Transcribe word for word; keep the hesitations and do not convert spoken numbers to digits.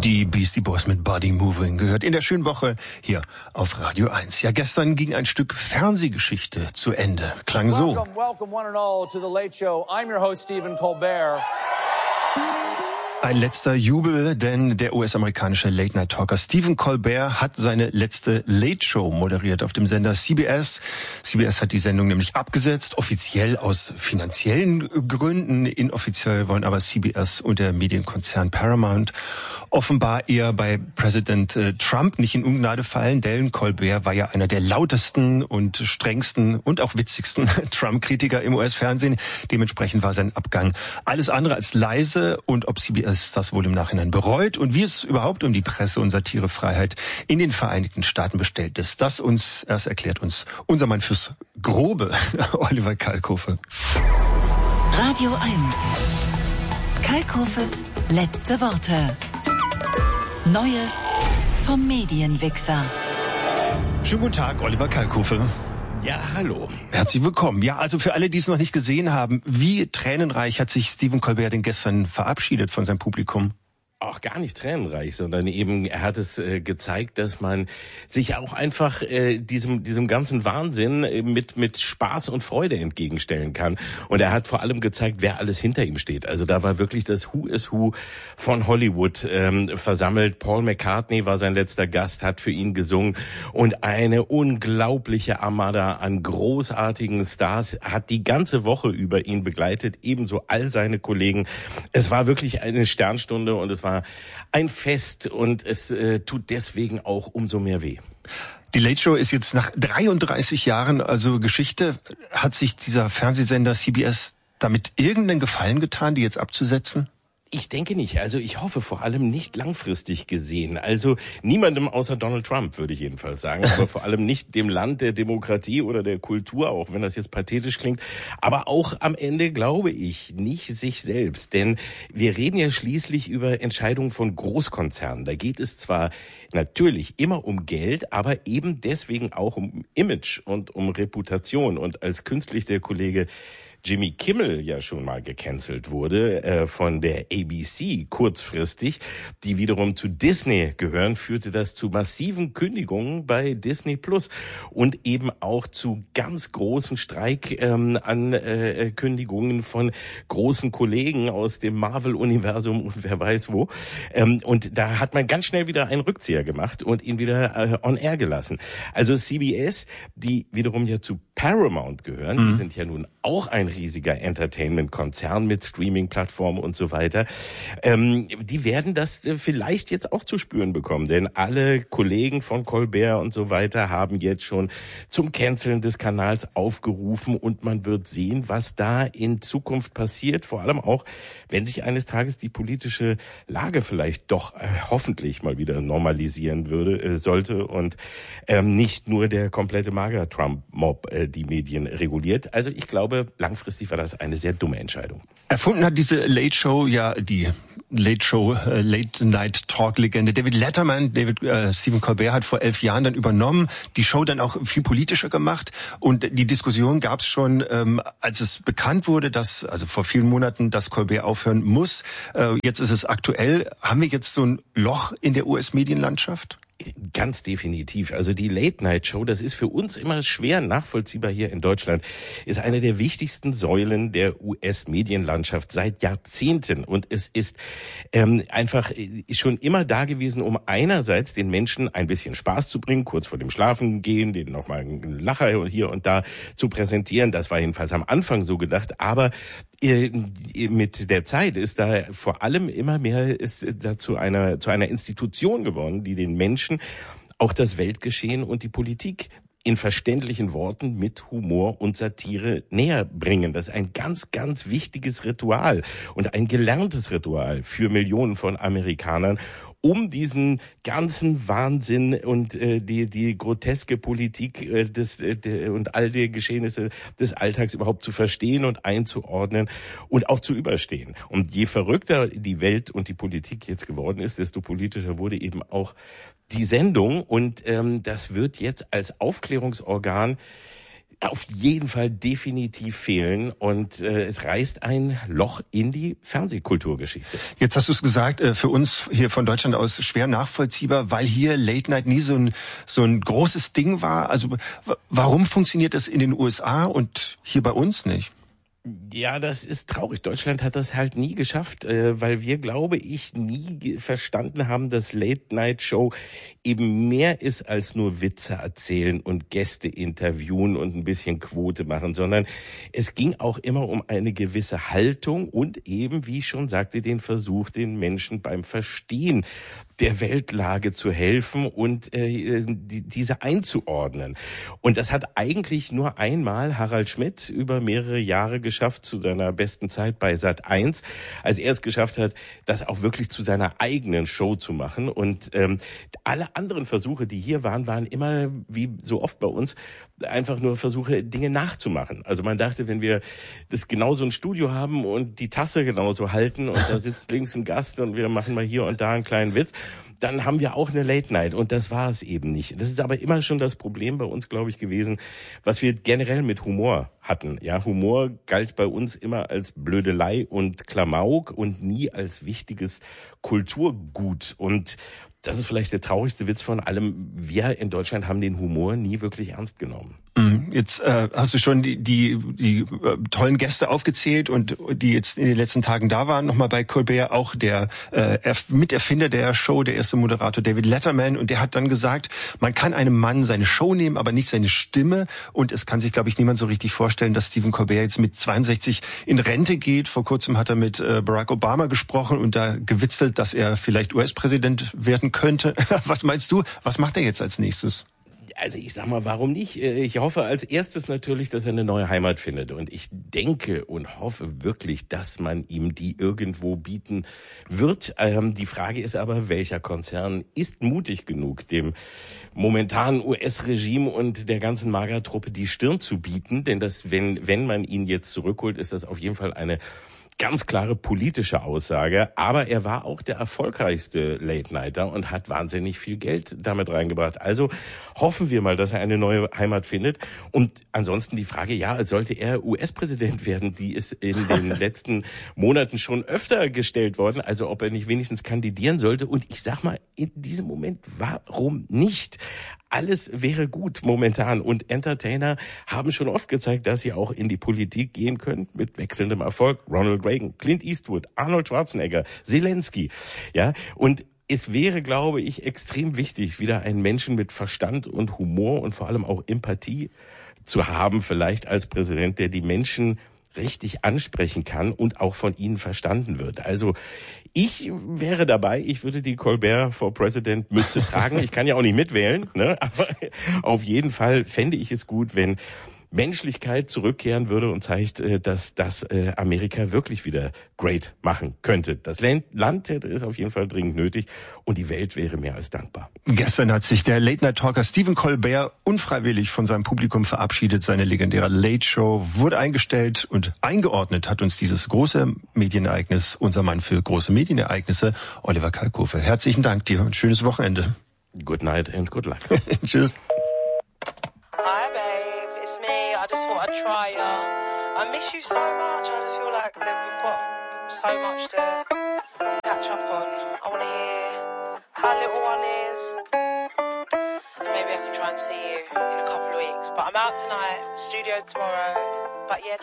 Die Beastie Boys mit Body Moving gehört in der schönen Woche hier auf Radio eins. Ja, gestern ging ein Stück Fernsehgeschichte zu Ende. Klang so. Welcome, welcome one and all to the Late Show. I'm your host Stephen Colbert. Ein letzter Jubel, denn der U S-amerikanische Late-Night-Talker Stephen Colbert hat seine letzte Late-Show moderiert auf dem Sender C B S. C B S hat die Sendung nämlich abgesetzt, offiziell aus finanziellen Gründen. Inoffiziell wollen aber C B S und der Medienkonzern Paramount offenbar eher bei Präsident Trump nicht in Ungnade fallen, denn Colbert war ja einer der lautesten und strengsten und auch witzigsten Trump-Kritiker im U S-Fernsehen. Dementsprechend war sein Abgang alles andere als leise, und ob C B S das wohl im Nachhinein bereut und wie es überhaupt um die Presse- und Satirefreiheit in den Vereinigten Staaten bestellt ist, das uns erst erklärt uns unser Mann fürs Grobe, Oliver Kalkofe. Radio eins. Kalkofes letzte Worte. Neues vom Medienwichser. Schönen guten Tag, Oliver Kalkofe. Ja, hallo. Herzlich willkommen. Ja, also für alle, die es noch nicht gesehen haben, wie tränenreich hat sich Stephen Colbert denn gestern verabschiedet von seinem Publikum? Auch gar nicht tränenreich, sondern eben er hat es äh, gezeigt, dass man sich auch einfach äh, diesem diesem ganzen Wahnsinn äh, mit mit Spaß und Freude entgegenstellen kann. Und er hat vor allem gezeigt, wer alles hinter ihm steht. Also da war wirklich das Who is Who von Hollywood ähm, versammelt. Paul McCartney war sein letzter Gast, hat für ihn gesungen, und eine unglaubliche Armada an großartigen Stars hat die ganze Woche über ihn begleitet, ebenso all seine Kollegen. Es war wirklich eine Sternstunde und es war ein Fest, und es äh, tut deswegen auch umso mehr weh. Die Late Show ist jetzt nach dreiunddreißig Jahren also Geschichte. Hat sich dieser Fernsehsender C B S damit irgendeinen Gefallen getan, die jetzt abzusetzen? Ich denke nicht. Also ich hoffe vor allem nicht langfristig gesehen. Also niemandem außer Donald Trump, würde ich jedenfalls sagen. Aber vor allem nicht dem Land der Demokratie oder der Kultur, auch wenn das jetzt pathetisch klingt. Aber auch am Ende glaube ich nicht sich selbst. Denn wir reden ja schließlich über Entscheidungen von Großkonzernen. Da geht es zwar natürlich immer um Geld, aber eben deswegen auch um Image und um Reputation. Und als künstlich der Kollege Jimmy Kimmel ja schon mal gecancelt wurde äh, von der A B C kurzfristig, die wiederum zu Disney gehören, führte das zu massiven Kündigungen bei Disney Plus und eben auch zu ganz großen Streikankündigungen ähm, äh, von großen Kollegen aus dem Marvel-Universum und wer weiß wo. Ähm, und da hat man ganz schnell wieder einen Rückzieher gemacht und ihn wieder äh, on air gelassen. Also C B S, die wiederum ja zu Paramount gehören, mhm. die sind ja nun auch ein riesiger Entertainment-Konzern mit Streaming-Plattformen und so weiter. Ähm, die werden das äh, vielleicht jetzt auch zu spüren bekommen, denn alle Kollegen von Colbert und so weiter haben jetzt schon zum Canceln des Kanals aufgerufen, und man wird sehen, was da in Zukunft passiert, vor allem auch, wenn sich eines Tages die politische Lage vielleicht doch äh, hoffentlich mal wieder normalisieren würde, äh, sollte und ähm, nicht nur der komplette MAGA-Trump-Mob äh, die Medien reguliert. Also ich glaube, langfristig war das eine sehr dumme Entscheidung. Erfunden hat diese Late Show ja die Late Show, äh, Late Night Talk Legende David Letterman. David äh, Stephen Colbert hat vor elf Jahren dann übernommen, die Show dann auch viel politischer gemacht, und die Diskussion gab es schon, ähm, als es bekannt wurde, dass, also vor vielen Monaten, dass Colbert aufhören muss. Äh, jetzt ist es aktuell. Haben wir jetzt so ein Loch in der U S-Medienlandschaft? Ganz definitiv. Also die Late-Night-Show, das ist für uns immer schwer nachvollziehbar hier in Deutschland, ist eine der wichtigsten Säulen der U S-Medienlandschaft seit Jahrzehnten. Und es ist ähm, einfach schon immer da gewesen, um einerseits den Menschen ein bisschen Spaß zu bringen, kurz vor dem Schlafengehen, denen nochmal einen Lacher hier und da zu präsentieren. Das war jedenfalls am Anfang so gedacht. Aber äh, mit der Zeit ist da vor allem immer mehr ist dazu einer zu einer Institution geworden, die den Menschen auch das Weltgeschehen und die Politik in verständlichen Worten mit Humor und Satire näher bringen. Das ist ein ganz, ganz wichtiges Ritual und ein gelerntes Ritual für Millionen von Amerikanern, um diesen ganzen Wahnsinn und äh, die die groteske Politik äh, des äh, de, und all die Geschehnisse des Alltags überhaupt zu verstehen und einzuordnen und auch zu überstehen. Und je verrückter die Welt und die Politik jetzt geworden ist, desto politischer wurde eben auch die Sendung. Und ähm, das wird jetzt als Aufklärungsorgan auf jeden Fall definitiv fehlen und äh, es reißt ein Loch in die Fernsehkulturgeschichte. Jetzt hast du es gesagt, äh, für uns hier von Deutschland aus schwer nachvollziehbar, weil hier Late Night nie so ein so ein großes Ding war. Also w- warum funktioniert das in den U S A und hier bei uns nicht? Ja, das ist traurig. Deutschland hat das halt nie geschafft, äh, weil wir, glaube ich, nie ge- verstanden haben, dass Late-Night-Show eben mehr ist als nur Witze erzählen und Gäste interviewen und ein bisschen Quote machen, sondern es ging auch immer um eine gewisse Haltung und eben, wie ich schon sagte, den Versuch, den Menschen beim Verstehen der Weltlage zu helfen und äh, die, diese einzuordnen. Und das hat eigentlich nur einmal Harald Schmidt über mehrere Jahre geschafft, zu seiner besten Zeit bei Sat eins, als er es geschafft hat, das auch wirklich zu seiner eigenen Show zu machen. Und ähm, alle anderen Versuche, die hier waren, waren immer, wie so oft bei uns, einfach nur Versuche, Dinge nachzumachen. Also man dachte, wenn wir das genauso ein Studio haben und die Tasse genauso halten und da sitzt links ein Gast und wir machen mal hier und da einen kleinen Witz, dann haben wir auch eine Late Night und das war es eben nicht. Das ist aber immer schon das Problem bei uns, glaube ich, gewesen, was wir generell mit Humor hatten. Ja, Humor galt bei uns immer als Blödelei und Klamauk und nie als wichtiges Kulturgut. Und das ist vielleicht der traurigste Witz von allem. Wir in Deutschland haben den Humor nie wirklich ernst genommen. Jetzt äh, hast du schon die die, die äh, tollen Gäste aufgezählt und die jetzt in den letzten Tagen da waren. Nochmal bei Colbert auch der äh, Miterfinder der Show, der erste Moderator David Letterman. Und der hat dann gesagt, man kann einem Mann seine Show nehmen, aber nicht seine Stimme. Und es kann sich, glaube ich, niemand so richtig vorstellen, dass Stephen Colbert jetzt mit zweiundsechzig in Rente geht. Vor kurzem hat er mit äh, Barack Obama gesprochen und da gewitzelt, dass er vielleicht U S-Präsident werden könnte. Was meinst du? Was macht er jetzt als nächstes? Also ich sag mal, warum nicht? Ich hoffe als erstes natürlich, dass er eine neue Heimat findet. Und ich denke und hoffe wirklich, dass man ihm die irgendwo bieten wird. Ähm, die Frage ist aber, welcher Konzern ist mutig genug, dem momentanen U S-Regime und der ganzen Maga-Truppe die Stirn zu bieten? Denn das, wenn, wenn man ihn jetzt zurückholt, ist das auf jeden Fall eine ganz klare politische Aussage, aber er war auch der erfolgreichste Late-Nighter und hat wahnsinnig viel Geld damit reingebracht. Also hoffen wir mal, dass er eine neue Heimat findet. Und ansonsten die Frage, ja, sollte er U S-Präsident werden, die ist in den letzten Monaten schon öfter gestellt worden, also ob er nicht wenigstens kandidieren sollte. Und ich sag mal, in diesem Moment, warum nicht? Alles wäre gut momentan und Entertainer haben schon oft gezeigt, dass sie auch in die Politik gehen können mit wechselndem Erfolg. Ronald Reagan, Clint Eastwood, Arnold Schwarzenegger, Zelensky, ja, und es wäre, glaube ich, extrem wichtig, wieder einen Menschen mit Verstand und Humor und vor allem auch Empathie zu haben, vielleicht als Präsident, der die Menschen richtig ansprechen kann und auch von ihnen verstanden wird. Also ich wäre dabei, ich würde die Colbert for President Mütze tragen. Ich kann ja auch nicht mitwählen, ne? Aber auf jeden Fall fände ich es gut, wenn Menschlichkeit zurückkehren würde und zeigt, dass das Amerika wirklich wieder great machen könnte. Das Land hätte es auf jeden Fall dringend nötig und die Welt wäre mehr als dankbar. Gestern hat sich der Late-Night-Talker Stephen Colbert unfreiwillig von seinem Publikum verabschiedet. Seine legendäre Late-Show wurde eingestellt und eingeordnet hat uns dieses große Medienereignis, unser Mann für große Medienereignisse, Oliver Kalkofe. Herzlichen Dank dir und schönes Wochenende. Good night and good luck. Tschüss. Hi babe, it's me. I just thought I'd try ya. I miss you so much. I just feel like that we've got so much to catch up on. I want to hear how little one is. And maybe I can try and see you in a couple of weeks. But I'm out tonight, studio tomorrow. But yeah.